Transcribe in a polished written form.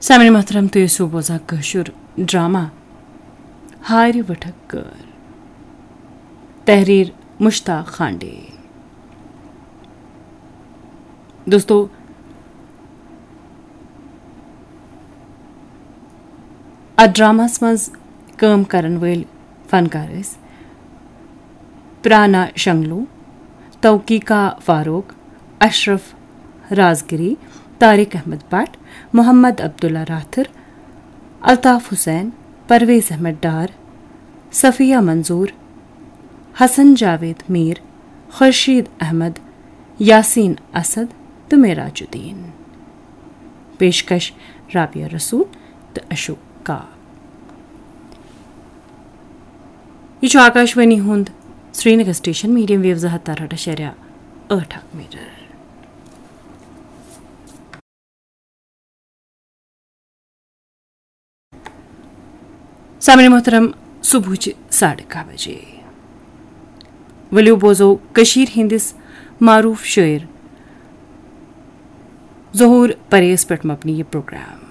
سامعین محترم تُہۍ ٲسِو بوزان کٲشُر ڈرامہ ہارِ وٕٹھک کٲر تحریر مشتاق خانڈے. دوستو اتھ ڈراماہس منٛز کٲم کرن وٲلۍ فنکار ٲسۍ پرانا شنگلو، توقیقا فاروق، اشرف رازگری، طارق احمد بٹ، محمد عبداللہ راتھر، الطاف حسین، پرویز احمد ڈار، صفیہ منظور، حسن جاوید میر، خورشید احمد، یاسین اسد تو معراج الدین. پیشکش رابعہ رسول تو اشوک کا. یہ آکاشوانی ہند سری Nagar station medium view 107.8 metre. سامعین محترم صبح 11:30 بجے ولو بوزو کشیر ہندس معروف شاعر ظہور پریز پہ مبنی یہ پروگرام.